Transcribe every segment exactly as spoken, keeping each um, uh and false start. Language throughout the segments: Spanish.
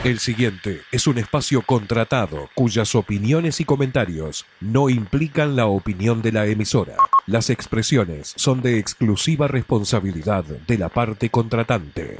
El siguiente es un espacio contratado cuyas opiniones y comentarios no implican la opinión de la emisora. Las expresiones son de exclusiva responsabilidad de la parte contratante.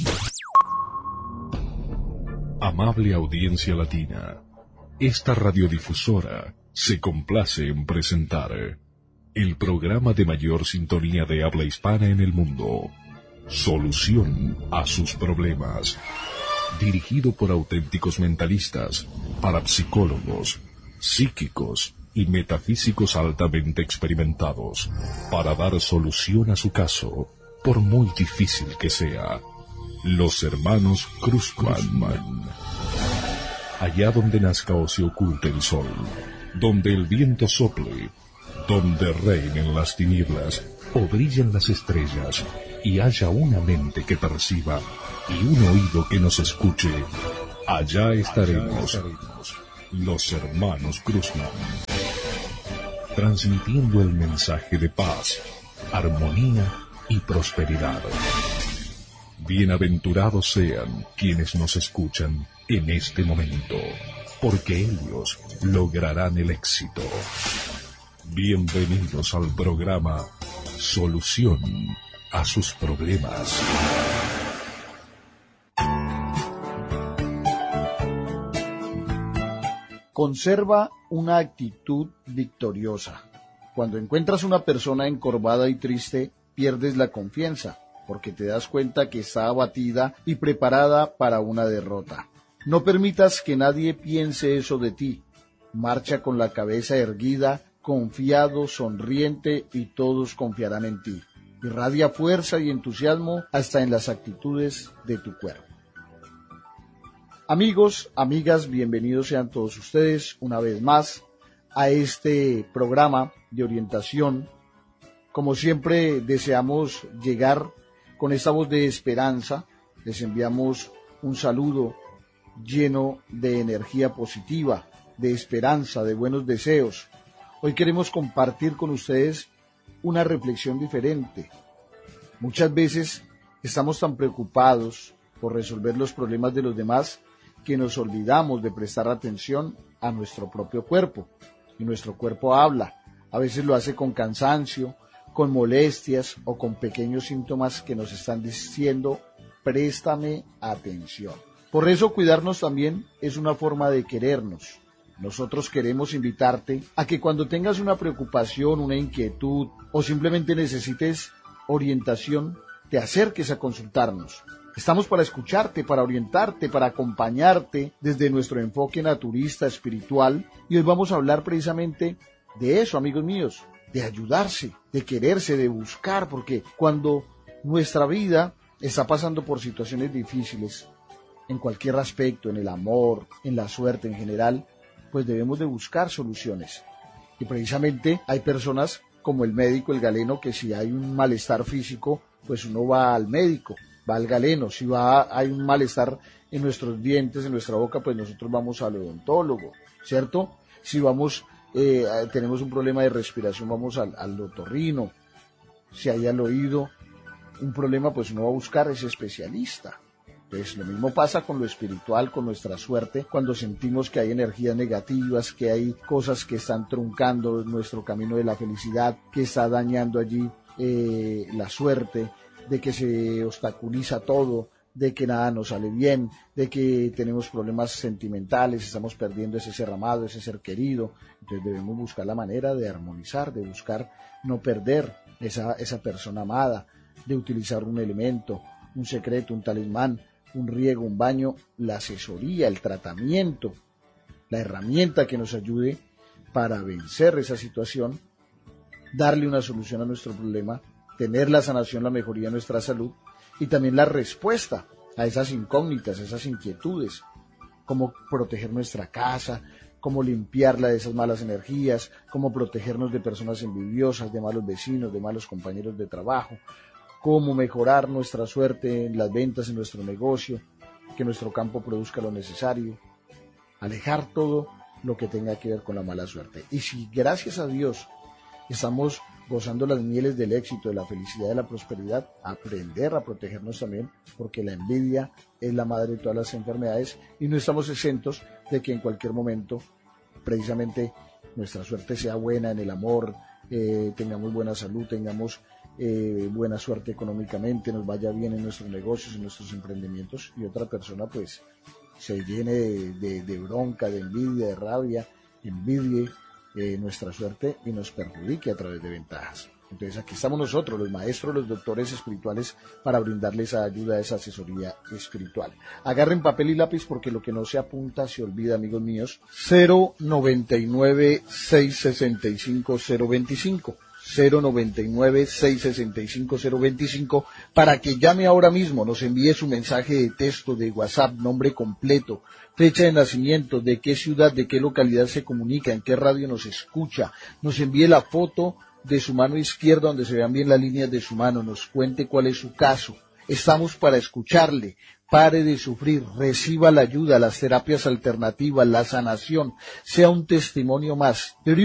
Amable audiencia latina, esta radiodifusora se complace en presentar el programa de mayor sintonía de habla hispana en el mundo, Solución a sus problemas. Dirigido por auténticos mentalistas, parapsicólogos, psíquicos y metafísicos altamente experimentados, para dar solución a su caso, por muy difícil que sea. Los hermanos Cruzman. Allá donde nazca o se oculte el sol, donde el viento sople, donde reinen las tinieblas o brillen las estrellas, y haya una mente que perciba y un oído que nos escuche, allá estaremos, los hermanos Cruzman, transmitiendo el mensaje de paz, armonía y prosperidad. Bienaventurados sean quienes nos escuchan en este momento, porque ellos lograrán el éxito. Bienvenidos al programa Solución a sus problemas. Conserva una actitud victoriosa. Cuando encuentras una persona encorvada y triste, pierdes la confianza, porque te das cuenta que está abatida y preparada para una derrota. No permitas que nadie piense eso de ti. Marcha con la cabeza erguida, confiado, sonriente, y todos confiarán en ti. Irradia fuerza y entusiasmo hasta en las actitudes de tu cuerpo. Amigos, amigas, bienvenidos sean todos ustedes una vez más a este programa de orientación. Como siempre, deseamos llegar con esta voz de esperanza. Les enviamos un saludo lleno de energía positiva, de esperanza, de buenos deseos. Hoy queremos compartir con ustedes una reflexión diferente. Muchas veces estamos tan preocupados por resolver los problemas de los demás que nos olvidamos de prestar atención a nuestro propio cuerpo. Y nuestro cuerpo habla. A veces lo hace con cansancio, con molestias o con pequeños síntomas que nos están diciendo: préstame atención. Por eso cuidarnos también es una forma de querernos. Nosotros queremos invitarte a que cuando tengas una preocupación, una inquietud o simplemente necesites orientación, te acerques a consultarnos. Estamos para escucharte, para orientarte, para acompañarte desde nuestro enfoque naturista, espiritual, y hoy vamos a hablar precisamente de eso, amigos míos, de ayudarse, de quererse, de buscar, porque cuando nuestra vida está pasando por situaciones difíciles, en cualquier aspecto, en el amor, en la suerte en general, pues debemos de buscar soluciones. Y precisamente hay personas como el médico, el galeno, que si hay un malestar físico, pues uno va al médico, va al galeno. Si va, hay un malestar en nuestros dientes, en nuestra boca, pues nosotros vamos al odontólogo, ¿cierto? Si vamos, eh, tenemos un problema de respiración, vamos al, al otorrino. Si hay al oído un problema, pues uno va a buscar a ese especialista. Pues lo mismo pasa con lo espiritual, con nuestra suerte, cuando sentimos que hay energías negativas, que hay cosas que están truncando nuestro camino de la felicidad, que está dañando allí eh, la suerte, de que se obstaculiza todo, de que nada nos sale bien, de que tenemos problemas sentimentales, estamos perdiendo ese ser amado, ese ser querido. Entonces debemos buscar la manera de armonizar, de buscar no perder esa, esa persona amada, de utilizar un elemento, un secreto, un talismán, un riego, un baño, la asesoría, el tratamiento, la herramienta que nos ayude para vencer esa situación, darle una solución a nuestro problema, tener la sanación, la mejoría de nuestra salud y también la respuesta a esas incógnitas, a esas inquietudes, cómo proteger nuestra casa, cómo limpiarla de esas malas energías, cómo protegernos de personas envidiosas, de malos vecinos, de malos compañeros de trabajo, cómo mejorar nuestra suerte en las ventas, en nuestro negocio, que nuestro campo produzca lo necesario, alejar todo lo que tenga que ver con la mala suerte. Y si gracias a Dios estamos gozando las mieles del éxito, de la felicidad, de la prosperidad, aprender a protegernos también, porque la envidia es la madre de todas las enfermedades y no estamos exentos de que en cualquier momento precisamente nuestra suerte sea buena en el amor, eh, tengamos buena salud, tengamos eh, buena suerte económicamente, nos vaya bien en nuestros negocios, en nuestros emprendimientos, y otra persona pues se llene de, de, de bronca, de envidia, de rabia, envidie eh, nuestra suerte y nos perjudique a través de ventajas. Entonces aquí estamos nosotros, los maestros, los doctores espirituales, para brindarles esa ayuda, esa asesoría espiritual. Agarren papel y lápiz porque lo que no se apunta se olvida, amigos míos. cero noventa y nueve, seiscientos sesenta y cinco, cero veinticinco. cero noventa y nueve, seiscientos sesenta y cinco, cero veinticinco, para que llame ahora mismo, nos envíe su mensaje de texto, de WhatsApp, nombre completo, fecha de nacimiento, de qué ciudad, de qué localidad se comunica, en qué radio nos escucha, nos envíe la foto de su mano izquierda donde se vean bien las líneas de su mano, nos cuente cuál es su caso. Estamos para escucharle. Pare de sufrir, reciba la ayuda, las terapias alternativas, la sanación, sea un testimonio más.